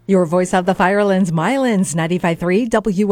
Your voice of the Firelands, Mylands, 95.3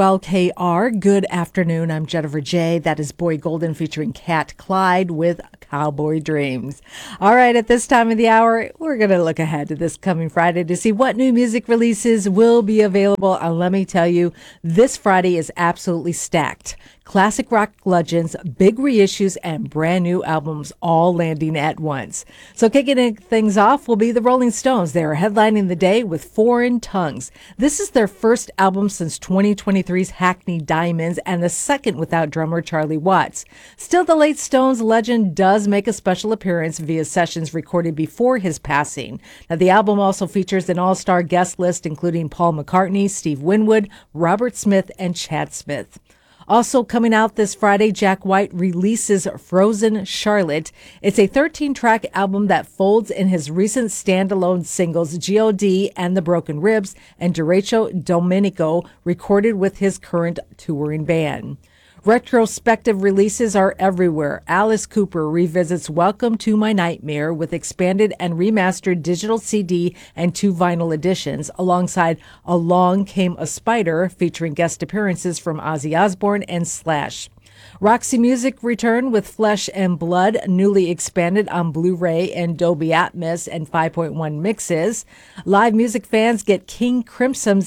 WLKR. Good afternoon. I'm Jennifer J. That is Boy Golden featuring Cat Clyde with Cowboy Dreams. All right, at this time of the hour, we're going to look ahead to this coming Friday to see what new music releases will be available. And let me tell you, this Friday is absolutely stacked. Classic rock legends, big reissues, and brand new albums all landing at once. So kicking things off will be the Rolling Stones. They are headlining the day with Foreign Tongues. This is their first album since 2023's Hackney Diamonds and the second without drummer Charlie Watts. Still, the late Stones legend does make a special appearance via sessions recorded before his passing. Now, the album also features an all-star guest list including Paul McCartney, Steve Winwood, Robert Smith, and Chad Smith. Also coming out this Friday, Jack White releases Frozen Charlotte. It's a 13-track album that folds in his recent standalone singles G.O.D. and The Broken Ribs and Derecho Dominico, recorded with his current touring band. Retrospective releases are everywhere. Alice Cooper revisits Welcome to My Nightmare with expanded and remastered digital CD and 2 vinyl editions, alongside Along Came a Spider, featuring guest appearances from Ozzy Osbourne and Slash. Roxy Music returned with Flesh and Blood, newly expanded on Blu-ray and Dolby Atmos and 5.1 mixes. Live music fans get King Crimson's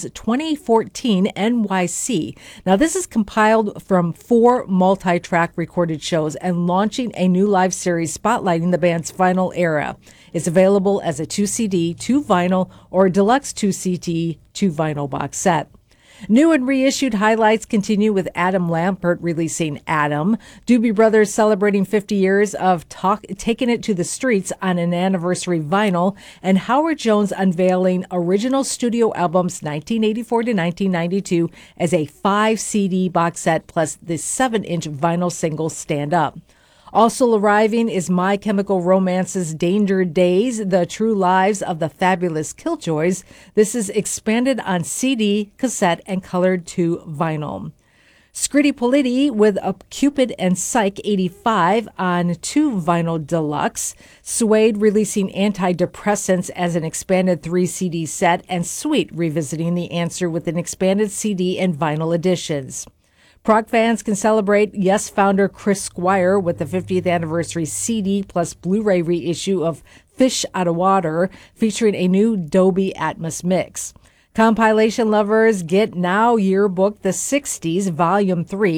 2014 NYC. Now, this is compiled from 4 multi-track recorded shows and launching a new live series spotlighting the band's final era. It's available as a 2 CD, 2 vinyl, or a deluxe 2 CD, 2 vinyl box set. New and reissued highlights continue with Adam Lambert releasing Adam, Doobie Brothers celebrating 50 years of Taking It to the Streets on an anniversary vinyl, and Howard Jones unveiling original studio albums 1984 to 1992 as a 5 CD box set plus the 7-inch vinyl single Stand Up. Also arriving is My Chemical Romance's Danger Days, The True Lives of the Fabulous Killjoys. This is expanded on CD, cassette, and colored to vinyl. Scritti Politti with a Cupid and Psych 85 on 2 vinyl deluxe. Suede releasing Antidepressants as an expanded 3 CD set, and Sweet revisiting The Answer with an expanded CD and vinyl editions. Prog fans can celebrate Yes founder Chris Squire with the 50th anniversary CD plus Blu-ray reissue of Fish Out of Water, featuring a new Dolby Atmos mix. Compilation lovers get Now Yearbook the 60s, Volume 3,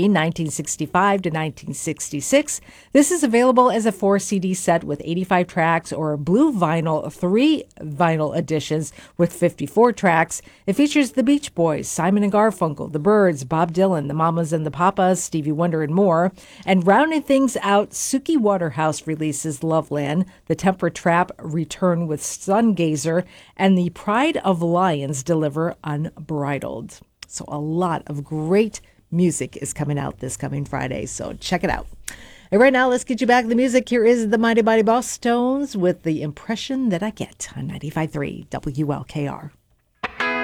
1965 to 1966. This is available as a 4 CD set with 85 tracks or a blue vinyl, 3 vinyl editions with 54 tracks. It features the Beach Boys, Simon and Garfunkel, the Byrds, Bob Dylan, the Mamas and the Papas, Stevie Wonder, and more. And rounding things out, Suki Waterhouse releases Loveland, the Temper Trap return with Sungazer, and the Pride of Lions deliver Unbridled. So a lot of great music is coming out this coming Friday, so check it out. And right now, let's get you back to the music. Here is the Mighty Mighty Boss Tones with The Impression That I Get on 95.3 WLKR.